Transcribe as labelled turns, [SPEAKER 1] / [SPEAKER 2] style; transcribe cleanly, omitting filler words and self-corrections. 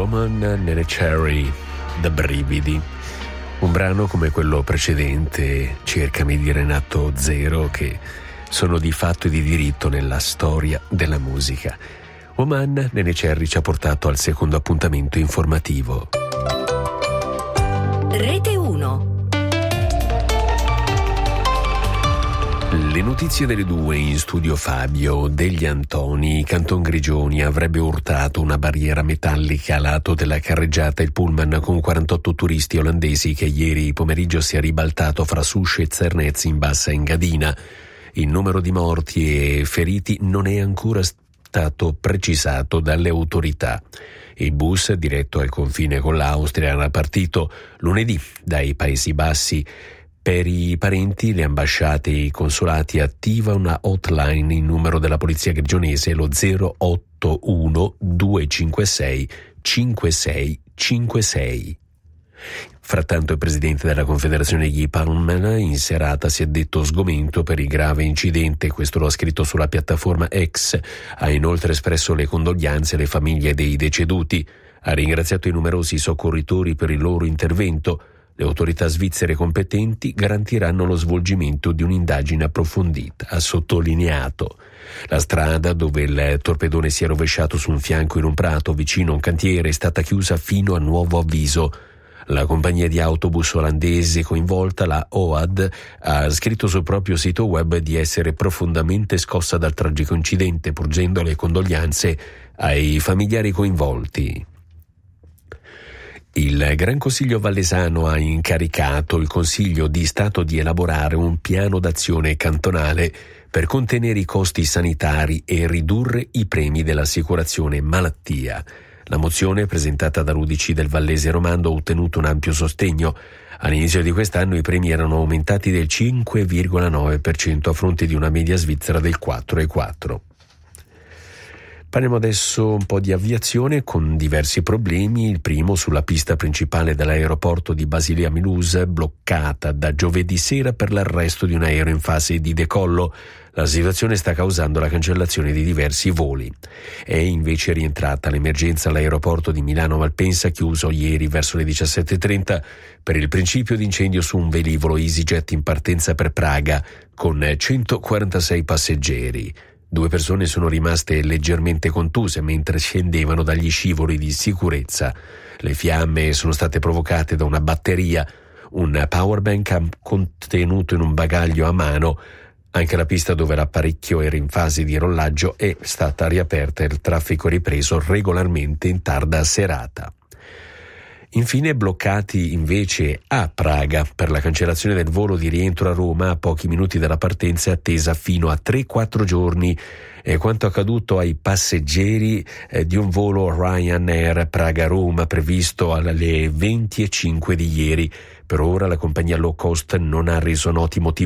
[SPEAKER 1] Woman nelle Cherry, da brividi. Un brano come quello precedente, Cercami di Renato Zero, che sono di fatto e di diritto nella storia della musica. Woman nelle Cherry ci ha portato al secondo appuntamento informativo.
[SPEAKER 2] Rete 1.
[SPEAKER 1] Le notizie delle 2 in studio. Fabio Degli Antoni. Canton Grigioni avrebbe urtato una barriera metallica a lato della carreggiata il pullman con 48 turisti olandesi che ieri pomeriggio si è ribaltato fra Susce e Zernez in Bassa Engadina. Il numero di morti e feriti non è ancora stato precisato dalle autorità. Il bus diretto al confine con l'Austria era partito lunedì dai Paesi Bassi. Per i parenti, le ambasciate e i consolati attiva una hotline in numero della polizia grigionese, lo 081 256 5656. Frattanto il presidente della Confederazione Guy Parmelin in serata si è detto sgomento per il grave incidente, questo lo ha scritto sulla piattaforma X, ha inoltre espresso le condoglianze alle famiglie dei deceduti, ha ringraziato i numerosi soccorritori per il loro intervento. Le autorità svizzere competenti garantiranno lo svolgimento di un'indagine approfondita, ha sottolineato. La strada dove il torpedone si è rovesciato su un fianco in un prato vicino a un cantiere è stata chiusa fino a nuovo avviso. La compagnia di autobus olandese coinvolta, la OAD, ha scritto sul proprio sito web di essere profondamente scossa dal tragico incidente, porgendo le condoglianze ai familiari coinvolti. Il Gran Consiglio Vallesano ha incaricato il Consiglio di Stato di elaborare un piano d'azione cantonale per contenere i costi sanitari e ridurre i premi dell'assicurazione malattia. La mozione, presentata dall'UDC del Vallese Romando, ha ottenuto un ampio sostegno. All'inizio di quest'anno i premi erano aumentati del 5,9% a fronte di una media svizzera del 4,4%. Parliamo adesso un po' di aviazione con diversi problemi. Il primo sulla pista principale dell'aeroporto di Basilea Mulhouse, bloccata da giovedì sera per l'arresto di un aereo in fase di decollo. La situazione sta causando la cancellazione di diversi voli. È invece rientrata l'emergenza all'aeroporto di Milano Malpensa, chiuso ieri verso le 17:30 per il principio di incendio su un velivolo EasyJet in partenza per Praga con 146 passeggeri. 2 persone sono rimaste leggermente contuse mentre scendevano dagli scivoli di sicurezza. Le fiamme sono state provocate da una batteria, un powerbank contenuto in un bagaglio a mano. Anche la pista dove l'apparecchio era in fase di rollaggio è stata riaperta e il traffico è ripreso regolarmente in tarda serata. Infine bloccati invece a Praga per la cancellazione del volo di rientro a Roma a pochi minuti dalla partenza è attesa fino a 3-4 giorni. È quanto accaduto ai passeggeri di un volo Ryanair Praga-Roma previsto alle 20:05 di ieri. Per ora la compagnia low cost non ha reso noti motivi